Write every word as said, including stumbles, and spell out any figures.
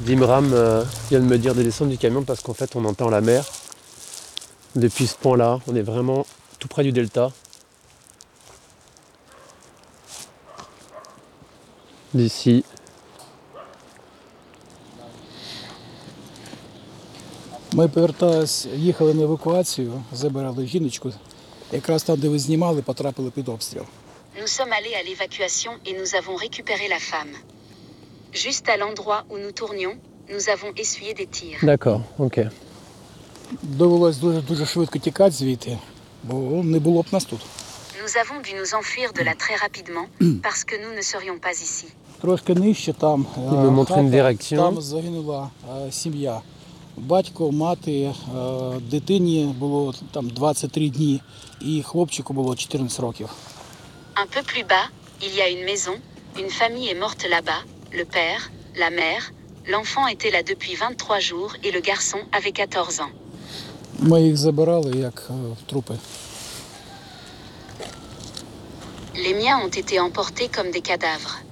D'Imram euh, vient de me dire de descendre du camion parce qu'en fait on entend la mer depuis ce point-là. On est vraiment tout près du delta. D'ici. Ми повертались, їхали на евакуацію, забирали жіночку. Якраз там, де ви знімали, потрапили під обстріл. Nous sommes allés à l'évacuation et nous avons récupéré la femme. Juste à l'endroit où nous tournions, nous avons essuyé des tirs. D'accord, ok. Довелось дуже-дуже швидко тікати звідти, бо не було б нас тут. Nous avons dû nous enfuir de là très rapidement parce que nous ne serions pas ici. Трошки нижче там, me montre une direction. там загинула е, сім'я. Батько, мати, е, дитині було там двадцять три дні і хлопчику було чотирнадцять років. Un peu plus bas, il y a une maison, une famille est morte là-bas, le père, la mère, l'enfant était là depuis vingt-trois jours et le garçon avait quatorze ans. Ми їх забирали як е, трупи. Les miens ont été emportés comme des cadavres.